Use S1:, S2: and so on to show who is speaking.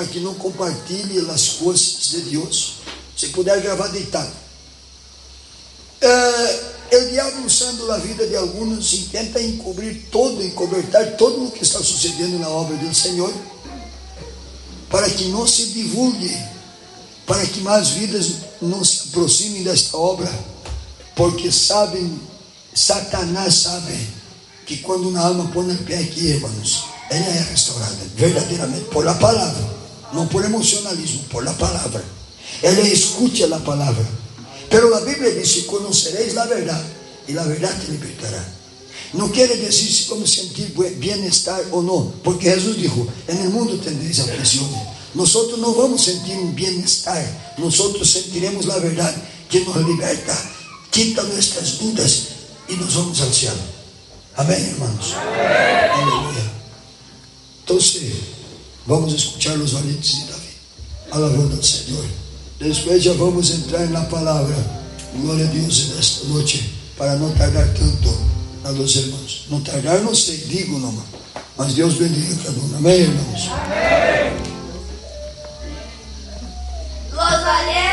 S1: para que não compartilhe as coisas de Deus. Se puder gravar deitado. O diabo, usando a vida de alguns, intenta encobertar todo o que está sucedendo na obra do Senhor, para que não se divulgue, para que mais vidas não se aproximem desta obra, porque Satanás sabe que quando uma alma põe o pé aqui, irmãos, ela é restaurada verdadeiramente por a palavra, não por emocionalismo, por a palavra. Ela escute a palavra. Pero a Bíblia diz: conhecereis a verdade, e a verdade te libertará. Não quer dizer se vamos sentir bem-estar ou não, porque Jesus dijo: no mundo tereis aflição. Nós não vamos sentir um bem-estar, nós sentiremos a verdade que nos liberta, quita nossas dúvidas e nos vamos ao céu. Amém, irmãos? Aleluia. Então, vamos escutar os valentes de Davi, alabando ao Senhor. Depois já vamos entrar na palavra. Glória a Deus nesta noite, para não tardar tanto a los irmãos. Não tardar, não sei, digo não, mas Deus bendiga cada um. Amém, irmãos?